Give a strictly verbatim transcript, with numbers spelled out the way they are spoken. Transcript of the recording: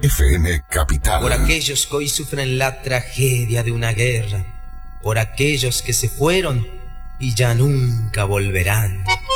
F M Capital. Por aquellos que hoy sufren la tragedia de una guerra, por aquellos que se fueron y ya nunca volverán.